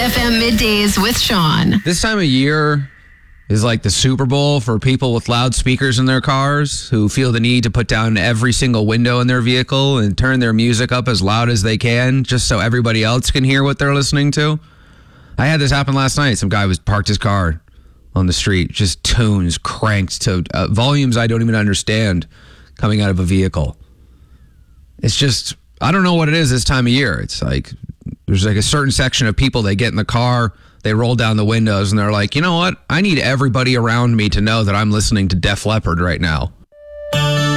FM Middays with Sean. This time of year is like the Super Bowl for people with loudspeakers in their cars who feel the need to put down every single window in their vehicle and turn their music up as loud as they can just so everybody else can hear what they're listening to. I had this happen last night. Some guy was parked his car on the street, just tunes cranked to volumes I don't even understand coming out of a vehicle. It's just, I don't know what it is this time of year. It's like, there's like a certain section of people, they get in the car, they roll down the windows and they're like, you know what? I need everybody around me to know that I'm listening to Def Leppard right now.